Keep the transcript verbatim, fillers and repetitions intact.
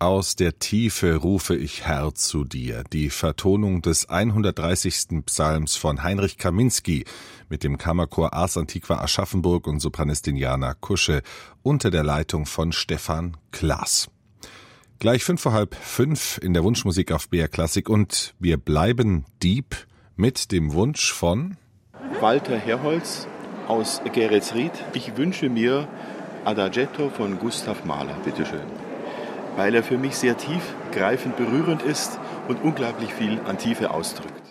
Aus der Tiefe rufe ich, Herr, zu dir. Die Vertonung des hundertdreißigsten Psalms von Heinrich Kaminski mit dem Kammerchor Ars Antiqua Aschaffenburg und Sopranistin Jana Kusche unter der Leitung von Stefan Klaas. Gleich fünf vor halb fünf in der Wunschmusik auf B R Klassik und wir bleiben deep mit dem Wunsch von Walter Herholz aus Geretsried. Ich wünsche mir Adagietto von Gustav Mahler, bitteschön. Weil er für mich sehr tiefgreifend berührend ist und unglaublich viel an Tiefe ausdrückt.